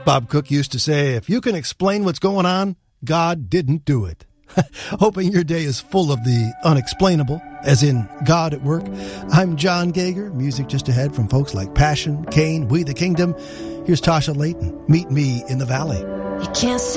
Bob Cook used to say, if you can explain what's going on, God didn't do it. Hoping your day is full of the unexplainable, as in God at work. I'm John Gager. Music just ahead from folks like Passion, Kane, We the Kingdom. Here's Tasha Layton. Meet Me in the Valley. You can't